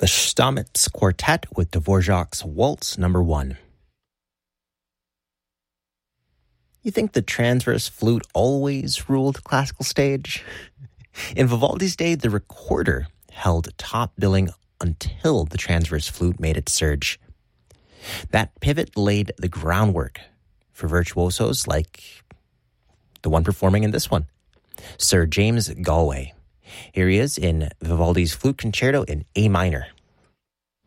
the Stamitz Quartet with Dvorak's Waltz No. 1. You think the transverse flute always ruled the classical stage? In Vivaldi's day, the recorder held top billing until the transverse flute made its surge. That pivot laid the groundwork for virtuosos like the one performing in this one, Sir James Galway. Here he is in Vivaldi's Flute Concerto in A minor.